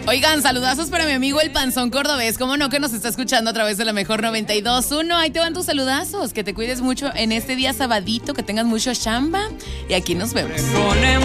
Oigan, saludazos para mi amigo el Panzón Cordobés. ¿Cómo no? Que nos está escuchando a través de la mejor 92.1. Ahí te van tus saludazos. Que te cuides mucho en este día sabadito, que tengas mucho chamba. Y aquí nos vemos.